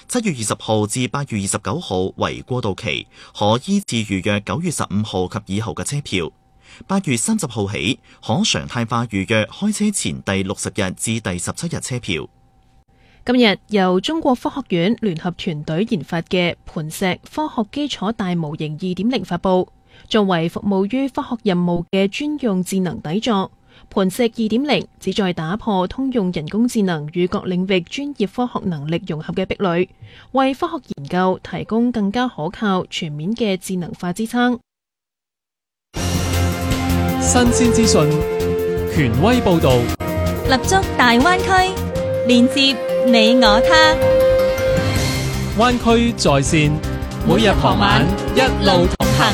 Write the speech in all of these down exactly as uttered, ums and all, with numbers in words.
七月二十號至八月二十九號為過渡期，可依次預約九月十五號及以後嘅車票。八月三十號起，可常態化預約開車前第六十日至第十七日車票。 今日由中國科學院聯合團隊研發嘅磐石科學基礎大模型二點零發佈，作為服務於科學任務嘅專用智能底座。磐石二點零旨在打破通用人工智能與各領域專業科學能力融合嘅壁壘，為科學研究提供更加可靠、全面嘅智能化支撐。 新鮮資訊，權威報導， 立足大灣區，連接你我他。 灣區在線，每日傍晚一路同行。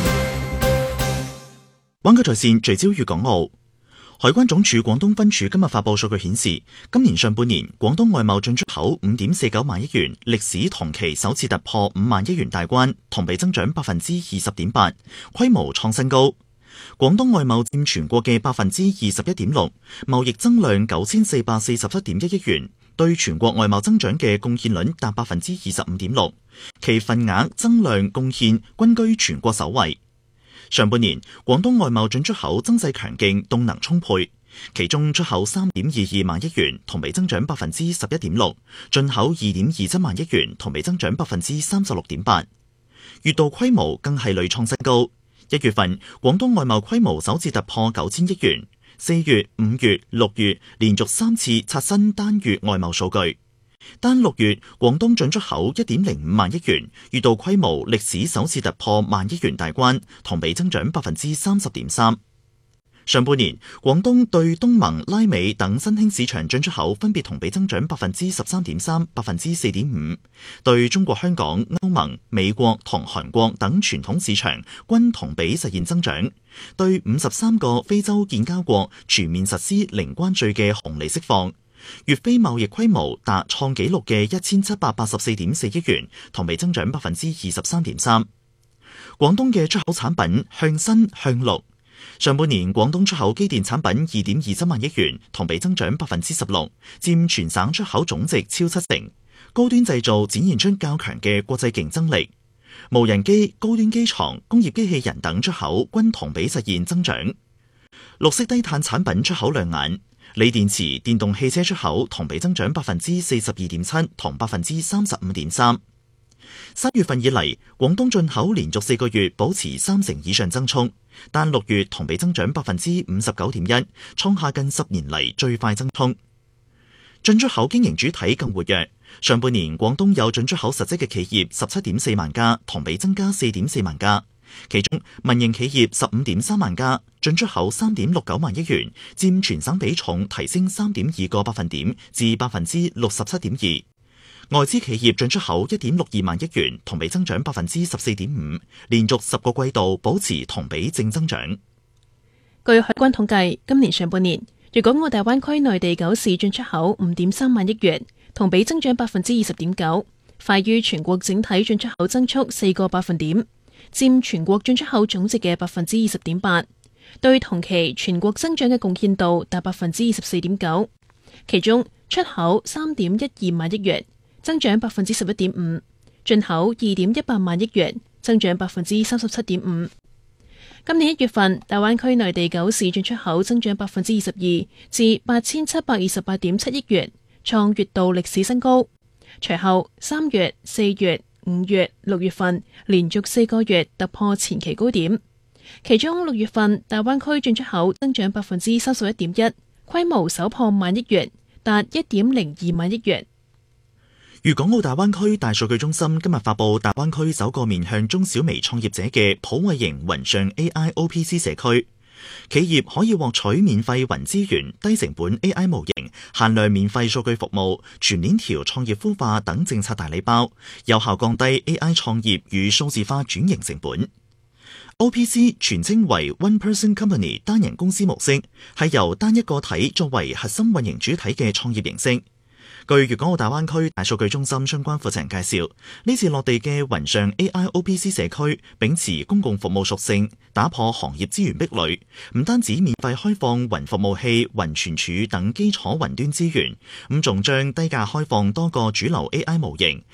灣區在線聚焦粵港澳。海關總署廣東分署今日發佈數據顯示，今年上半年廣東外貿進出口五點四九萬億元，歷史同期首次突破五萬億元大關，同比增長百分之二十點八，規模創新高。廣東外貿佔全國嘅百分之二十一點六，貿易增量九千四百四十七點一億元，對全國外貿增長嘅貢獻率達百分之二十五點六，其份額、增量、貢獻均居全國首位。上半年，廣東外貿進出口增勢強勁，動能充沛，其中出口三點二二萬億元，同比增長百分之十一點六；進口二點二七萬億元，同比增長百分之三十六點八。月度規模更係屢創新高，一月份廣東外貿規模首次突破九千億元，四月、五月、六月連續三次刷新單月外貿數據。單六月廣東進出口一點零五萬億元，月度規模歷史首次突破萬億元大關，同比增長百分之三十點三。上半年廣東對東盟、拉美等新興市場進出口分別同比增長百分之十三點三、百分之四點五，對中國香港、歐盟、美國同韓國等傳統市場均同比實現增長，對五十三個非洲建交國全面實施零關稅嘅紅利釋放。粵非貿易規模達創紀錄嘅一千七百八十四點四億元，同比增長百分之二十三點三。廣東嘅出口產品向新向綠，上半年廣東出口機電產品二點二七萬億元，同比增長百分之十六，佔全省出口總值超七成。高端製造展現出較強嘅國際競爭力，無人機、高端機床、工業機器人等出口均同比實現增長。綠色低碳產品出口亮眼。鋰電池、電動汽車出口同比增長百分之四十二點七同百分之三十五點三。三月份以嚟，廣東進口連續四個月保持三成以上增速，但六月同比增長百分之五十九點一，創下近十年嚟最快增速。進出口經營主體更活躍，上半年廣東有進出口實質嘅企業十七點四萬家，同比增加四點四萬家。其中民營企業十五點三萬家，進出口三點六九萬億元，佔全省比重提升三點二個百分點至百分之六十七點二。外資企業進出口一點六二萬億元，同比增長百分之十四點五，連續十個季度保持同比正增長。 據海關統計，今年上半年粵港澳大灣區內地九市進出口五點三萬億元，同比增長百分之二十點九，快於全國整體進出口增速四個百分點。佔全國進出口總值嘅百分之二十點八，對同期全國增長嘅貢獻度達百分之二十四點九。其中出口三點一二萬億元，增長百分之十一點五；進口二點一八萬億元，增長百分之三十七點五。今年一月份，大灣區內地九市進出口增長百分之二十二，至八千七百二十八點七億元，創月度歷史新高。隨後三月、四月、五月、六月份連續四個月突破前期高點，其中六月份大灣區進出口增長百分之三十一點一，規模首破萬億元，達一點零二萬億元。 粵港澳大灣區大數據中心今日發佈大灣區首個面向中小微創業者嘅普惠型雲上 A I O P C 社區。企業可以獲取免費雲資源、低成本 A I 模型、限量免費數據服務、全鏈條創業孵化等政策大禮包，有效降低 A I 創業與數字化轉型成本。O P C 全稱為 One Person Company 單人公司模式，係由單一個體作為核心運營主體嘅創業形式。據粵港澳大灣區大數據中心相關負責人介紹，呢次落地嘅雲上 A I O P C 社區秉持公共服務屬性，打破行業資源壁壘，唔單止免費開放雲服務器、雲存儲等基礎雲端資源，咁仲將低價開放多個主流 A I 模型，